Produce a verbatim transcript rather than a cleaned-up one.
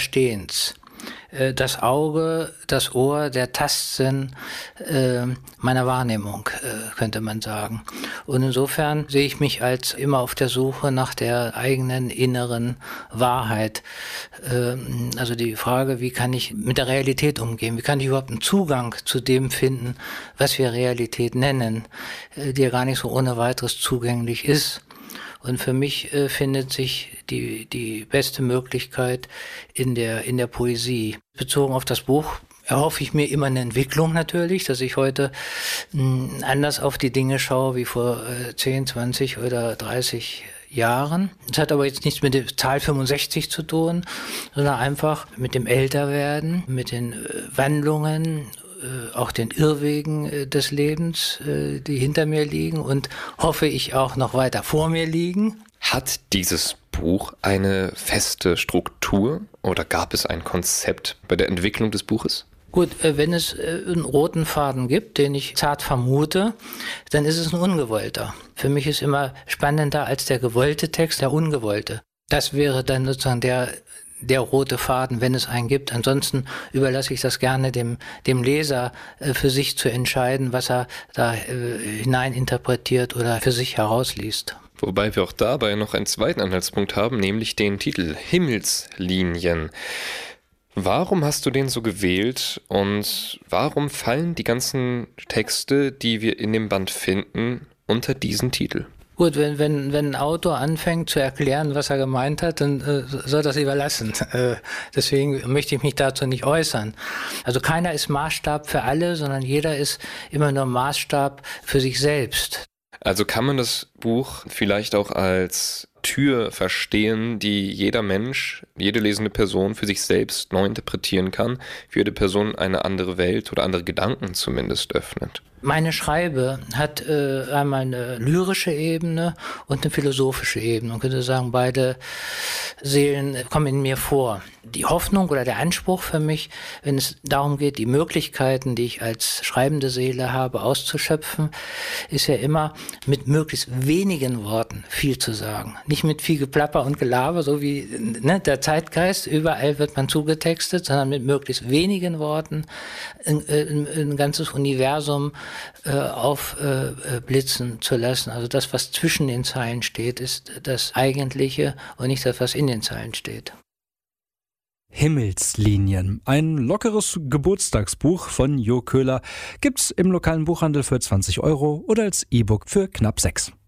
Verstehens. Das Auge, das Ohr, der Tastsinn äh, meiner Wahrnehmung, äh, könnte man sagen. Und insofern sehe ich mich als immer auf der Suche nach der eigenen inneren Wahrheit. Äh, also die Frage, wie kann ich mit der Realität umgehen? Wie kann ich überhaupt einen Zugang zu dem finden, was wir Realität nennen, äh, die ja gar nicht so ohne weiteres zugänglich ist. Und für mich äh, findet sich die, die beste Möglichkeit in der, in der Poesie. Bezogen auf das Buch erhoffe ich mir immer eine Entwicklung natürlich, dass ich heute mh, anders auf die Dinge schaue wie vor äh, zehn, zwanzig oder dreißig Jahren. Das hat aber jetzt nichts mit der Zahl fünfundsechzig zu tun, sondern einfach mit dem Älterwerden, mit den äh, Wandlungen, auch den Irrwegen des Lebens, die hinter mir liegen und hoffe ich auch noch weiter vor mir liegen. Hat dieses Buch eine feste Struktur oder gab es ein Konzept bei der Entwicklung des Buches? Gut, wenn es einen roten Faden gibt, den ich zart vermute, dann ist es ein ungewollter. Für mich ist immer spannender als der gewollte Text der ungewollte. Das wäre dann sozusagen der der rote Faden, wenn es einen gibt. Ansonsten überlasse ich das gerne dem, dem Leser äh, für sich zu entscheiden, was er da äh, hineininterpretiert oder für sich herausliest. Wobei wir auch dabei noch einen zweiten Anhaltspunkt haben, nämlich den Titel Himmelslinien. Warum hast du den so gewählt und warum fallen die ganzen Texte, die wir in dem Band finden, unter diesen Titel? Gut, wenn, wenn, wenn ein Autor anfängt zu erklären, was er gemeint hat, dann äh, soll das überlassen. Äh, deswegen möchte ich mich dazu nicht äußern. Also keiner ist Maßstab für alle, sondern jeder ist immer nur Maßstab für sich selbst. Also kann man das Buch vielleicht auch als Tür verstehen, die jeder Mensch, jede lesende Person für sich selbst neu interpretieren kann, für jede Person eine andere Welt oder andere Gedanken zumindest öffnet? Meine Schreibe hat äh, einmal eine lyrische Ebene und eine philosophische Ebene. Man könnte sagen, beide Seelen kommen in mir vor. Die Hoffnung oder der Anspruch für mich, wenn es darum geht, die Möglichkeiten, die ich als schreibende Seele habe, auszuschöpfen, ist ja immer mit möglichst wenigen Worten viel zu sagen. Nicht mit viel Geplapper und Gelaber, so wie ne, der Zeitgeist, überall wird man zugetextet, sondern mit möglichst wenigen Worten ein, ein, ein ganzes Universum äh, aufblitzen äh, zu lassen. Also das, was zwischen den Zeilen steht, ist das Eigentliche und nicht das, was in den Zeilen steht. Himmelslinien. Ein lockeres Geburtstagsbuch von Jo Köhler gibt's im lokalen Buchhandel für zwanzig Euro oder als E-Book für knapp sechs.